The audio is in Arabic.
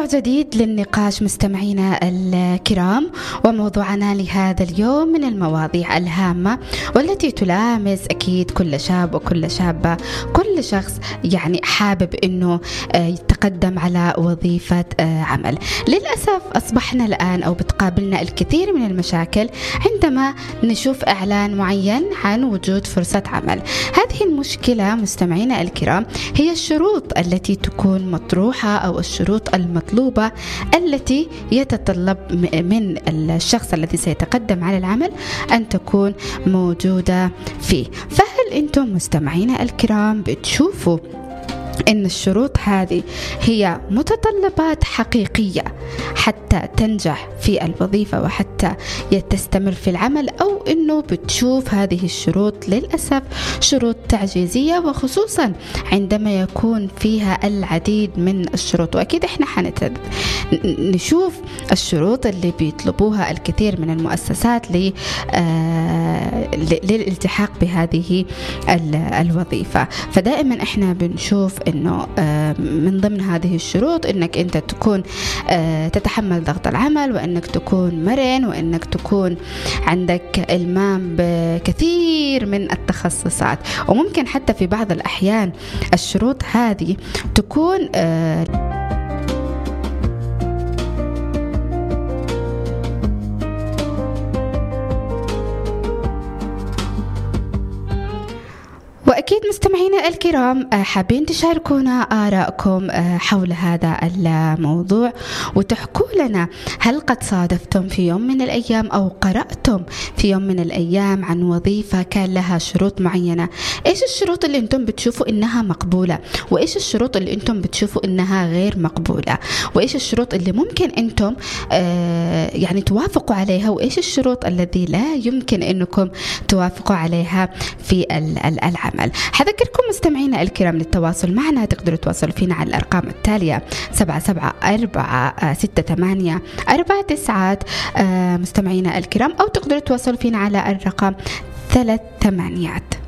موضوع جديد للنقاش مستمعينا الكرام، وموضوعنا لهذا اليوم من المواضيع الهامة والتي تلامس أكيد كل شاب وكل شابة، كل شخص يعني حابب أنه يتقدم على وظيفة عمل. للأسف أصبحنا الآن أو بتقابلنا الكثير من المشاكل عندما نشوف إعلان معين عن وجود فرصة عمل. هذه المشكلة مستمعينا الكرام هي الشروط التي تكون مطروحة أو الشروط المطلوبة التي يتطلب من الشخص الذي سيتقدم على العمل أن تكون موجودة فيه. فهل أنتم مستمعين الكرام بتشوفوا إن الشروط هذه هي متطلبات حقيقية حتى تنجح في الوظيفة وحتى تستمر في العمل، أو إنه بتشوف هذه الشروط للأسف شروط تعجيزية، وخصوصا عندما يكون فيها العديد من الشروط؟ وأكيد إحنا نشوف الشروط اللي بيطلبوها الكثير من المؤسسات للالتحاق بهذه الوظيفة. فدائما إحنا بنشوف إنه من ضمن هذه الشروط إنك أنت تكون تتحمل ضغط العمل، وإنك تكون مرن، وإنك تكون عندك إلمام بكثير من التخصصات. وممكن حتى في بعض الأحيان الشروط هذه تكون وأكيد مستمعينا الكرام حابين تشاركونا آراءكم حول هذا الموضوع، وتحكوا لنا هل قد صادفتم في يوم من الأيام أو قرأتم في يوم من الأيام عن وظيفة كان لها شروط معينة؟ إيش الشروط اللي أنتم بتشوفوا إنها مقبولة، وإيش الشروط اللي أنتم بتشوفوا إنها غير مقبولة، وإيش الشروط اللي ممكن أنتم يعني توافقوا عليها، وإيش الشروط التي لا يمكن أنكم توافقوا عليها في العمل؟ حذكركم مستمعينا الكرام للتواصل معنا، تقدروا تواصلوا فينا على الأرقام التالية 774689 مستمعينا الكرام، أو تقدروا تواصلوا فينا على الرقم 3 8